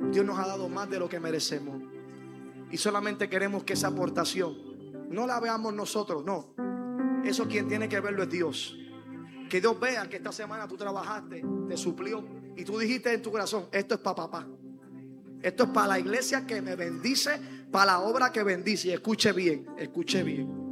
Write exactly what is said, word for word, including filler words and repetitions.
Dios nos ha dado más de lo que merecemos. Y solamente queremos que esa aportación no la veamos nosotros, no. Eso quien tiene que verlo es Dios. Que Dios vea que esta semana tú trabajaste, te suplió y tú dijiste en tu corazón: esto es para papá. Esto es para la iglesia que me bendice, para la obra que bendice. Y escuche bien, escuche bien.